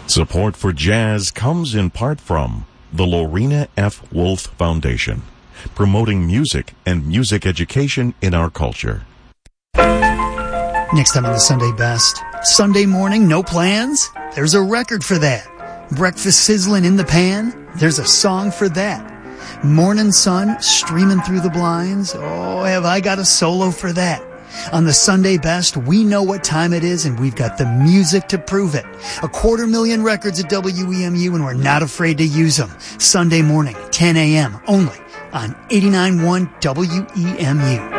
Support for jazz comes in part from the Lorena F. Wolf Foundation, promoting music and music education in our culture. Next time on the Sunday Best. Sunday morning, no plans? There's a record for that. Breakfast sizzling in the pan? There's a song for that. Morning sun streaming through the blinds? Oh, have I got a solo for that. On the Sunday Best, we know what time it is, and we've got the music to prove it. 250,000 records at WEMU, and we're not afraid to use them. Sunday morning, 10 a.m., only on 89.1 WEMU.